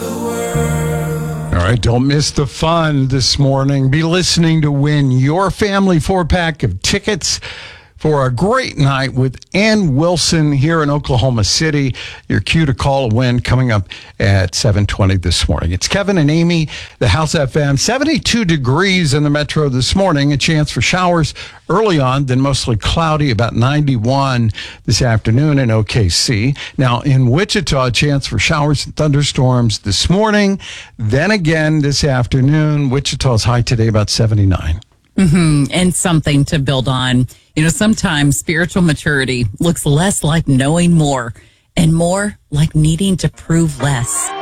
All right, don't miss the fun this morning. Be listening to win your family 4-pack of tickets for a great night with Ann Wilson here in Oklahoma City. Your cue to call a win coming up at 7:20 this morning. It's Kevin and Amy, the House FM. 72 degrees in the metro this morning. A chance for showers early on, then mostly cloudy, about 91 this afternoon in OKC. Now in Wichita, a chance for showers and thunderstorms this morning. Then again this afternoon. Wichita's high today about 79. And something to build on. You know, sometimes spiritual maturity looks less like knowing more and more like needing to prove less.